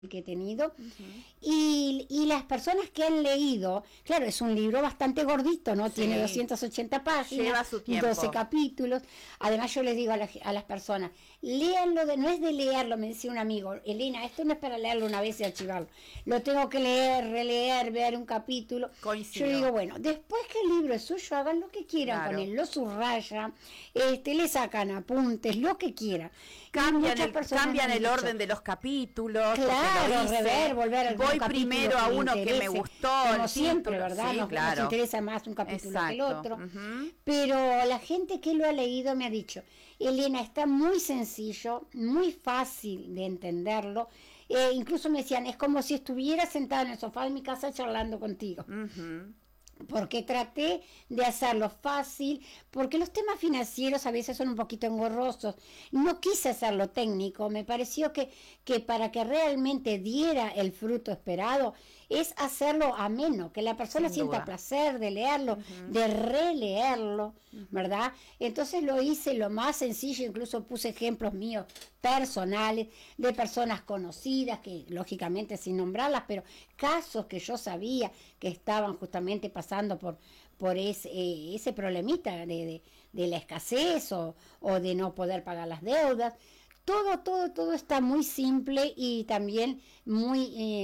que he tenido, y las personas que han leído, claro, es un libro bastante gordito, ¿no? Sí. Tiene 280 páginas, Lleva su tiempo. 12 capítulos. Además yo les digo a las personas, léanlo, no es de leerlo, me decía un amigo, Elena, esto no es para leerlo una vez y archivarlo, lo tengo que leer, releer, ver un capítulo. Coincido. Yo digo, bueno, después que el libro es suyo, hagan lo que quieran con él, lo subrayan, le sacan apuntes, lo que quieran. Cambian el orden de los capítulos. Claro, rever, volver voy primero a uno que me gustó. Como siempre, ¿verdad? Sí, nos interesa más un capítulo que el otro. Uh-huh. Pero la gente que lo ha leído me ha dicho, Elena, está muy sencillo, muy fácil de entenderlo. Incluso me decían, es como si estuviera sentada en el sofá de mi casa charlando contigo. Uh-huh. Porque traté de hacerlo fácil, porque los temas financieros a veces son un poquito engorrosos. No quise hacerlo técnico, me pareció que para que realmente diera el fruto esperado, es hacerlo ameno, que la persona sienta placer de leerlo, de releerlo, ¿verdad? Entonces lo hice lo más sencillo, incluso puse ejemplos míos personales, de personas conocidas, que lógicamente sin nombrarlas, pero casos que yo sabía que estaban justamente pasando por ese problemita de la escasez o de no poder pagar las deudas. Todo está muy simple y también muy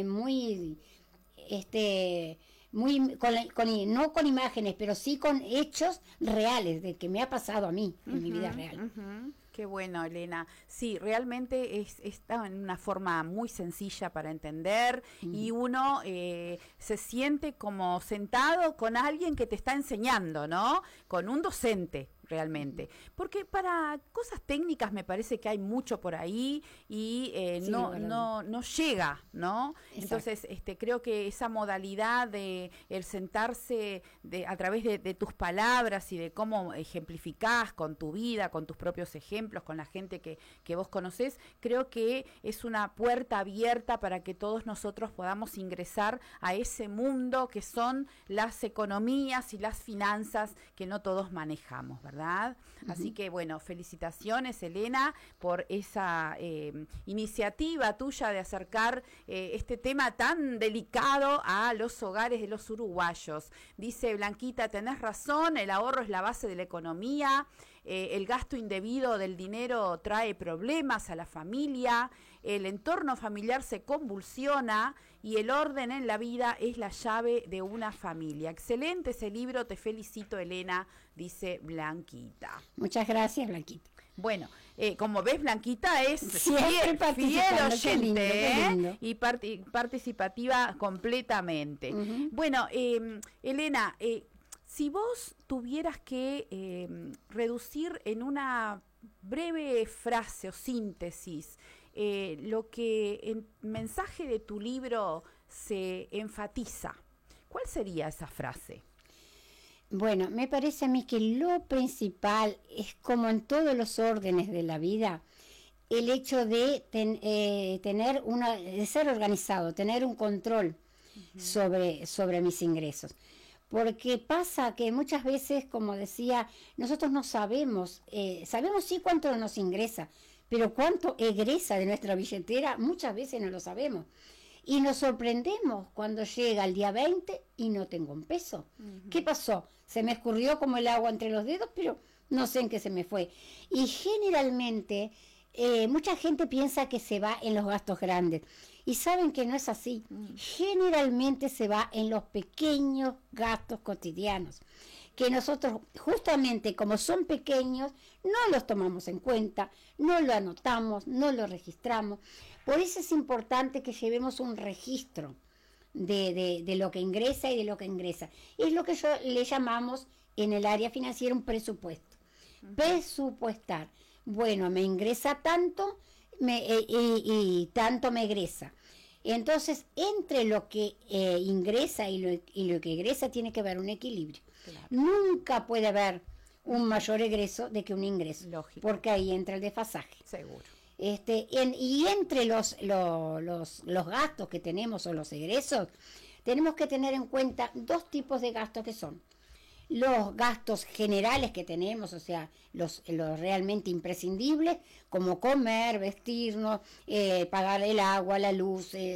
no con imágenes, pero sí con hechos reales de que me ha pasado a mí en mi vida real. Qué bueno, Elena. Sí, realmente está en una forma muy sencilla para entender y uno se siente como sentado con alguien que te está enseñando, ¿no? Con un docente. Realmente, porque para cosas técnicas me parece que hay mucho por ahí y sí, no llega, ¿no? Exacto. Entonces, creo que esa modalidad de el sentarse a través de tus palabras y de cómo ejemplificás con tu vida, con tus propios ejemplos, con la gente que vos conocés, creo que es una puerta abierta para que todos nosotros podamos ingresar a ese mundo que son las economías y las finanzas que no todos manejamos, ¿verdad? Así que, bueno, felicitaciones, Elena, por esa iniciativa tuya de acercar este tema tan delicado a los hogares de los uruguayos. Dice Blanquita, tenés razón, el ahorro es la base de la economía, el gasto indebido del dinero trae problemas a la familia, el entorno familiar se convulsiona y el orden en la vida es la llave de una familia. Excelente ese libro, te felicito, Elena, dice Blanquita. Muchas gracias, Blanquita. Bueno, como ves, Blanquita es fiel oyente y participativa completamente. Bueno, Elena, si vos tuvieras que reducir en una breve frase o síntesis lo que en mensaje de tu libro se enfatiza, ¿cuál sería esa frase? Bueno, me parece a mí que lo principal es, como en todos los órdenes de la vida, el hecho de de ser organizado, tener un control sobre mis ingresos. Porque pasa que muchas veces, como decía, nosotros no sabemos sí cuánto nos ingresa, pero cuánto egresa de nuestra billetera, muchas veces no lo sabemos. Y nos sorprendemos cuando llega el día 20 y no tengo un peso. ¿Qué pasó? Se me escurrió como el agua entre los dedos, pero no sé en qué se me fue. Y generalmente mucha gente piensa que se va en los gastos grandes. Y saben que no es así. Generalmente se va en los pequeños gastos cotidianos, que nosotros justamente como son pequeños no los tomamos en cuenta, no lo anotamos, no lo registramos. Por eso es importante que llevemos un registro de lo que ingresa y de lo que ingresa. Es lo que le llamamos en el área financiera un presupuesto. Presupuestar. Bueno, me ingresa tanto y tanto me egresa. Entonces, entre lo que ingresa y lo que egresa tiene que haber un equilibrio. Claro. Nunca puede haber un mayor egreso de que un ingreso. Lógico. Porque ahí entra el desfasaje. Seguro. Y entre los gastos que tenemos o los egresos, tenemos que tener en cuenta dos tipos de gastos que son los gastos generales que tenemos, o sea, los realmente imprescindibles, como comer, vestirnos, pagar el agua, la luz,